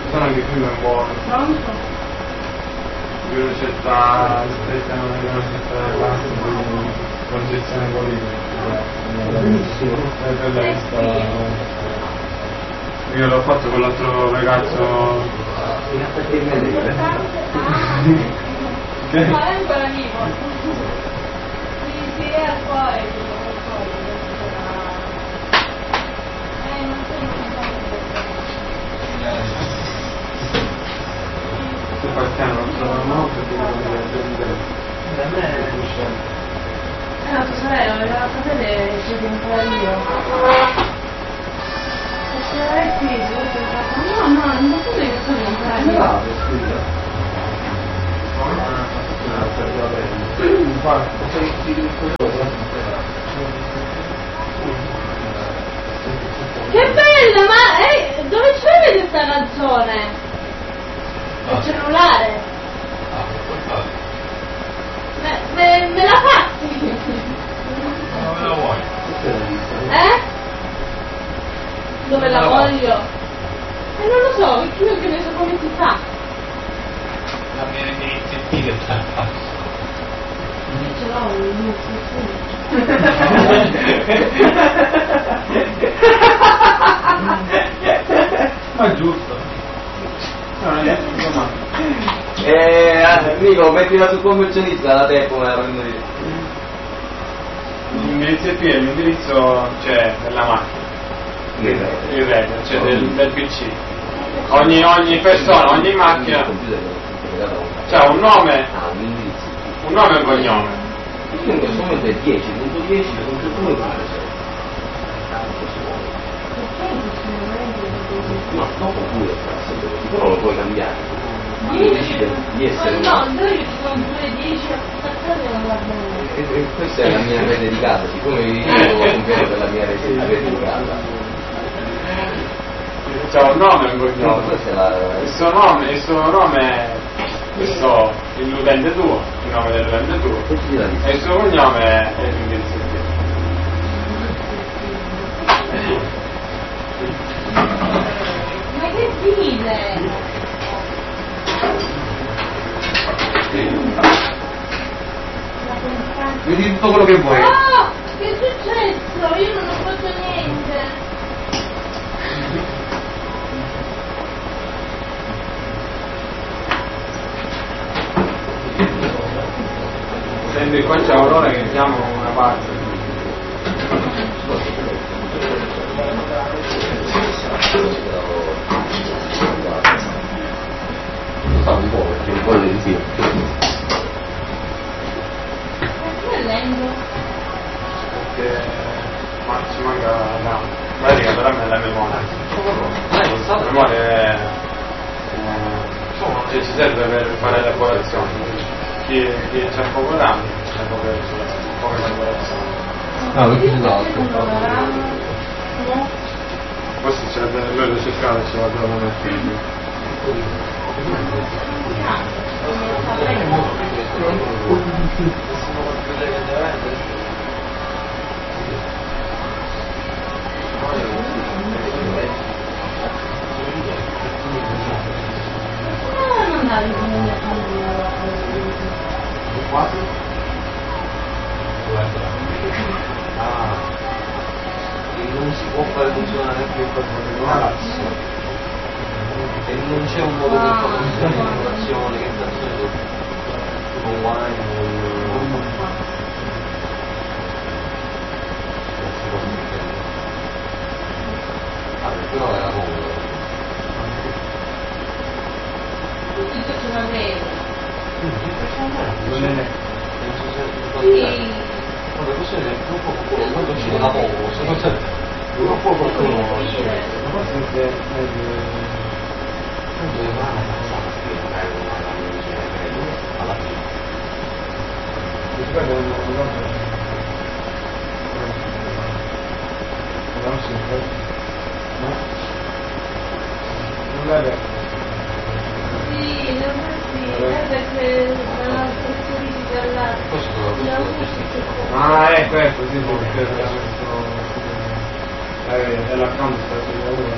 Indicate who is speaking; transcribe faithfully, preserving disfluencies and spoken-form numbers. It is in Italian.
Speaker 1: sono anche qui è buono.
Speaker 2: Pronto?
Speaker 1: Di una certa stretta, di una certa concezione politica. Benissimo. E per lei sta... Io l'ho fatto con l'altro ragazzo.
Speaker 2: Che? Ma è ancora vivo. Sì, sì, è al cuore. Eh, non so
Speaker 1: Se partiamo non sono molto più da me è
Speaker 2: Eh, la tua sorella voleva sapere se ti ancora io. Eh sì, no, no, non so che sono ancora io.
Speaker 3: Bravo, scusa.
Speaker 2: Che bella, ma eh, dove c'è questa canzone? Il cellulare? Me, me, me la passi?
Speaker 4: Dove la vuoi?
Speaker 2: Eh? Dove la voglio? E eh, non lo so, io che ne so come si fa.
Speaker 4: La mia iniziativa te la faccio.
Speaker 2: Io ce l'ho un'iniziativa.
Speaker 1: Ma giusto. No, non è insomma.
Speaker 3: Eh, Nico, mettila su commercialista la tempo me la prendo io.
Speaker 1: L'iniziativa, l'indirizzo c'è nella macchina. Il rete, cioè del, del P C. Ogni, ogni persona, ogni macchina c'ha un nome, un nome e un cognome.
Speaker 3: Quindi in questo momento è dieci punto dieci punto due pare. No, dopo pure però lo puoi cambiare. Decide di essere
Speaker 2: no, no, io ci sono pure dieci attaccate e non guardo.
Speaker 3: E questa è la mia rete di casa, siccome io ho comprato per la mia rete di casa.
Speaker 1: C'ha un nome e un cognome.
Speaker 3: No, questa è la...
Speaker 1: Il suo nome, il suo nome è questo, l'utente tuo, il nome dell'utente tuo. E il suo cognome è l'indirizzo tuo.
Speaker 2: Ma che dite?
Speaker 3: Vedi tutto quello che vuoi.
Speaker 2: Oh, che è successo? Io non ho fatto niente.
Speaker 1: Senti, qua c'è Aurora che chiama una parte.
Speaker 3: Sta un po' perché un po' lentino.
Speaker 2: Che lento?
Speaker 1: Perché ma ci manca la pratica però è la memoria. La memoria è, eh, cioè ci serve per fare elaborazioni. Chi, chi c'ha poco RAM c'ha poche elaborazioni.
Speaker 3: Ah, perché l'altro?
Speaker 1: Questo ce l'abbiamo noi lo cercare ce l'abbiamo nel film. Quasi? Ah,
Speaker 3: E non si può fare funzionare più il padrone e non c'è un modo per fare funzionare l'innovazione che funziona online non si può smettere. Ah, però era comodo.
Speaker 2: Tutto ce l'avevo.
Speaker 3: Non è
Speaker 2: Sì.
Speaker 3: Vabbè, questo è troppo poco, quando ci la poco, secondo me troppo poco non lo so.
Speaker 1: ma forse è
Speaker 3: Dove va la passata che magari non è la mia alla fine.
Speaker 1: mi ricordo una cosa non si può no? Non è vero
Speaker 2: Sì, non è sì, è perché la specifica della
Speaker 1: ah ecco ecco sì sì perché è l'account sta sul lavoro